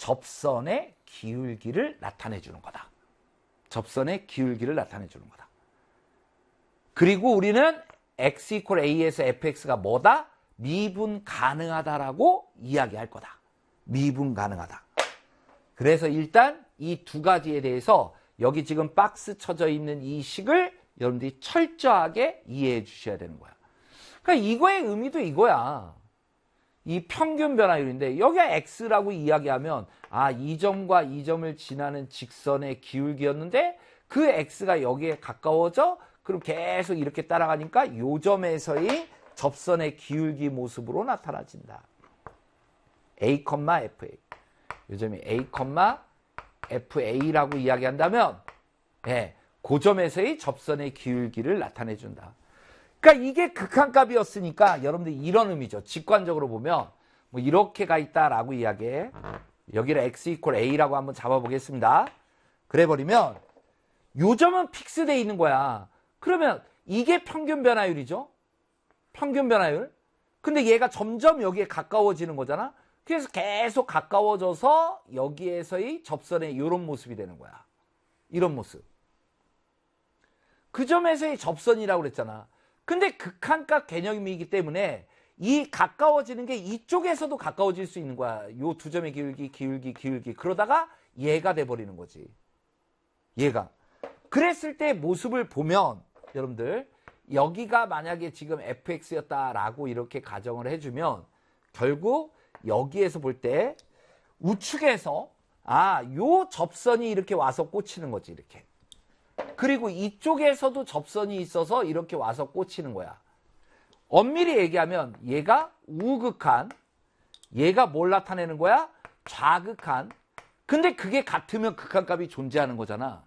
접선의 기울기를 나타내 주는 거다. 접선의 기울기를 나타내 주는 거다. 그리고 우리는 x = a에서 fx가 뭐다? 미분 가능하다라고 이야기할 거다. 미분 가능하다. 그래서 일단 이 두 가지에 대해서 여기 지금 박스 쳐져 있는 이 식을 여러분들이 철저하게 이해해 주셔야 되는 거야. 그러니까 이거의 의미도 이거야. 이 평균 변화율인데 여기가 x라고 이야기하면 이 점과 이 점을 지나는 직선의 기울기였는데 그 x가 여기에 가까워져 그럼 계속 이렇게 따라가니까 요 점에서의 접선의 기울기 모습으로 나타나진다. a, fa. 요 점이 a, fa라고 이야기한다면 그 점에서의 접선의 기울기를 나타내준다. 그러니까 이게 극한값이었으니까 여러분들 이런 의미죠. 직관적으로 보면 뭐 이렇게 가 있다라고 이야기해. 여기를 x = a라고 한번 잡아보겠습니다. 그래 버리면 요 점은 픽스되어 있는 거야. 그러면 이게 평균 변화율이죠. 평균 변화율. 근데 얘가 점점 여기에 가까워지는 거잖아. 그래서 계속 가까워져서 여기에서의 접선의 이런 모습이 되는 거야. 이런 모습. 그 점에서의 접선이라고 그랬잖아. 근데 극한값 개념이기 때문에 이 가까워지는 게 이쪽에서도 가까워질 수 있는 거야. 요 두 점의 기울기. 그러다가 얘가 돼버리는 거지. 얘가. 그랬을 때 모습을 보면 여러분들 여기가 만약에 지금 fx였다라고 이렇게 가정을 해주면 결국 여기에서 볼 때 우측에서 요 접선이 이렇게 와서 꽂히는 거지. 이렇게. 그리고 이쪽에서도 접선이 있어서 이렇게 와서 꽂히는 거야. 엄밀히 얘기하면 얘가 우극한, 얘가 뭘 나타내는 거야? 좌극한. 근데 그게 같으면 극한값이 존재하는 거잖아.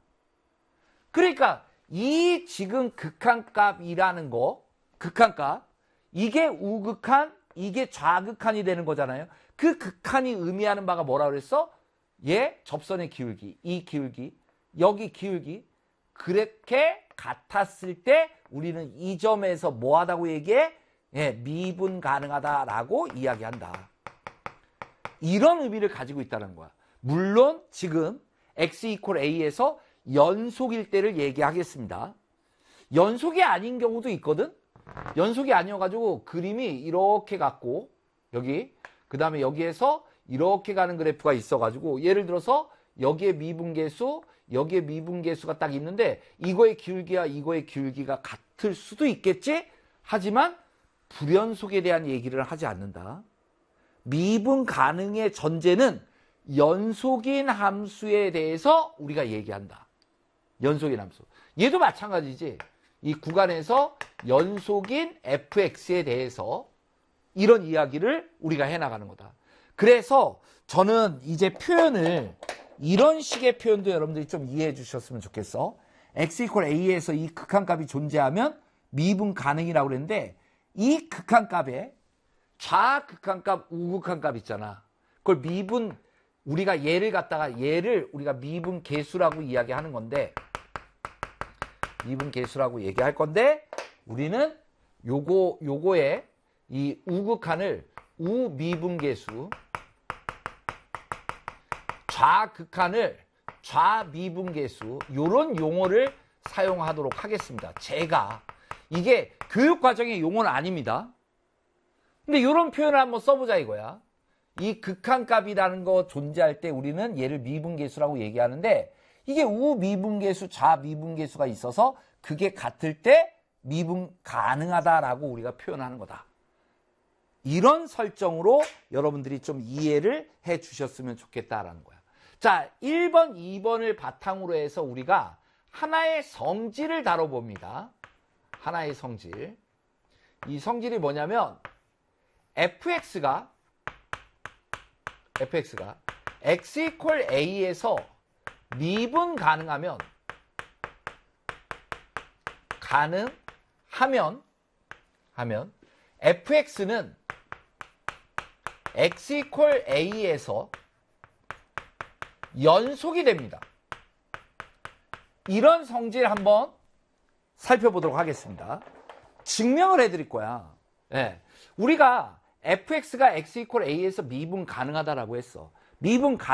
그러니까 이 지금 극한값이라는 거, 극한값, 이게 우극한, 이게 좌극한이 되는 거잖아요. 그 극한이 의미하는 바가 뭐라 그랬어? 얘 접선의 기울기, 이 기울기, 여기 기울기. 그렇게 같았을 때 우리는 이 점에서 뭐하다고 얘기해? 미분 가능하다라고 이야기한다. 이런 의미를 가지고 있다는 거야. 물론 지금 x = a에서 연속일 때를 얘기하겠습니다. 연속이 아닌 경우도 있거든. 연속이 아니어가지고 그림이 이렇게 갔고 여기 그 다음에 여기에서 이렇게 가는 그래프가 있어가지고 예를 들어서 여기에 미분계수 여기에 미분계수가 딱 있는데 이거의 기울기와 이거의 기울기가 같을 수도 있겠지. 하지만 불연속에 대한 얘기를 하지 않는다. 미분 가능의 전제는 연속인 함수에 대해서 우리가 얘기한다. 연속인 함수. 얘도 마찬가지지. 이 구간에서 연속인 fx에 대해서 이런 이야기를 우리가 해나가는 거다. 그래서 저는 이제 표현을 이런 식의 표현도 여러분들이 좀 이해해 주셨으면 좋겠어. x = a에서 이 극한값이 존재하면 미분 가능이라고 그랬는데 이 극한값에 좌극한값, 우극한값 있잖아. 그걸 미분, 우리가 얘를 갖다가 얘를 우리가 미분 계수라고 이야기하는 건데 미분 계수라고 얘기할 건데 우리는 요거에 이 우극한을 우미분 계수, 좌극한을 좌미분 계수 요런 용어를 사용하도록 하겠습니다. 제가 이게 교육과정의 용어는 아닙니다. 근데 이런 표현을 한번 써보자 이거야. 이 극한값이라는 거 존재할 때 우리는 얘를 미분계수라고 얘기하는데 이게 우미분계수, 좌미분계수가 있어서 그게 같을 때 미분 가능하다라고 우리가 표현하는 거다. 이런 설정으로 여러분들이 좀 이해를 해 주셨으면 좋겠다라는 거야. 자, 1번, 2번을 바탕으로 해서 우리가 하나의 성질을 다뤄봅니다. 하나의 성질. 이 성질이 뭐냐면 fx가 x = a에서 미분 가능하면 fx는 x = a에서 연속이 됩니다. 이런 성질 한번 살펴보도록 하겠습니다. 증명을 해드릴 거야. 우리가 fx가 x = a에서 미분 가능하다라고 했어. 미분